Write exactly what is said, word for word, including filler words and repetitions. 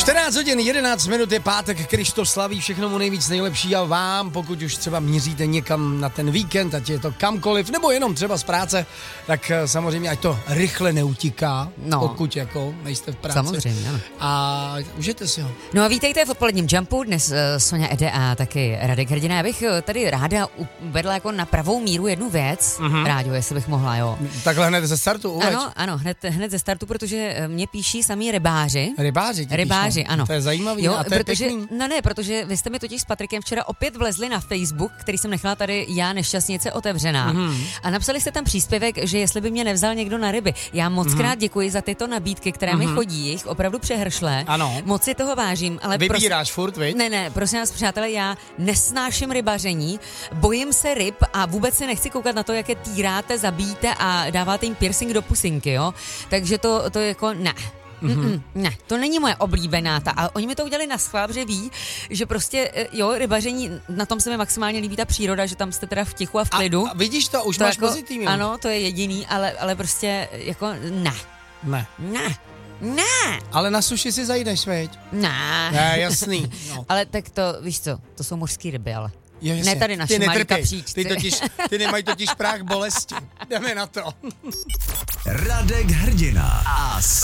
čtrnáct hodin, jedenáct minut je pátek, Krištof slaví, všechno mu nejvíc nejlepší a vám, pokud už třeba míříte někam na ten víkend, ať je to kamkoliv, nebo jenom třeba z práce, tak samozřejmě ať to rychle neutíká, no. Pokud jako nejste v práci. Samozřejmě, ano. A užijte si ho. No a vítejte v odpoledním Jumpu, dnes uh, Sonja Ede a taky Radek Hrdina. Já bych uh, tady ráda uvedla jako na pravou míru jednu věc, mm-hmm. Ráďo, jestli bych mohla, jo. Takhle hned ze startu uveď. Ano, ano, hned, hned ze startu, protože mě píší samý rybáři. Rybáři? Rybáři, píšou. ano. To je zajímavý, jo, a to je protože, pěkný. No ne, protože vy jste mi totiž s Patrikem včera opět vlezli na Facebook, který jsem nechala tady já nešťastnice otevřená. Mm-hmm. A napsali jste tam příspěvek, že jestli by mě nevzal někdo na ryby. Já moc mm-hmm. krát děkuji za tyto nabídky, které mm-hmm. mi chodí, jich opravdu přehršle. Ano. Moc si toho vážím, ale vybíráš pros... furt, viď? Ne, ne, prosím vás, přátelé, já nesnáším rybaření, bojím se ryb a vůbec se nechci koukat na to, jak je týráte, zabíjíte a dáváte jim piercing do pusinky, jo. Takže to, to jako ne. Mm-hmm. Ne, to není moje oblíbená ta. A oni mi to udělali na schvál, že ví, že prostě, jo, rybaření, na tom se mi maximálně líbí ta příroda, že tam jste teda v tichu a v klidu. A, a vidíš to, už to máš jako, pozitivní. Ano, to je jediný, ale, ale prostě jako ne. Ne. Ne. Ne. Ale na suši si zajdeš, veď? Ne. Ne, jasný. No. Ale tak to, víš co, to jsou mořský ryby, ale. Jo, ne tady naše malý kapříčci. Ty, totiž, ty nemají totiž práh bolesti. Jdeme na to. Radek Hrdina a